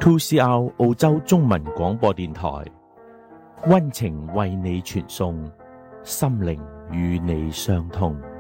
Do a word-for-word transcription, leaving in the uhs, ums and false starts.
two C R 澳洲中文廣播電台，溫情為你傳送，心靈與你相通。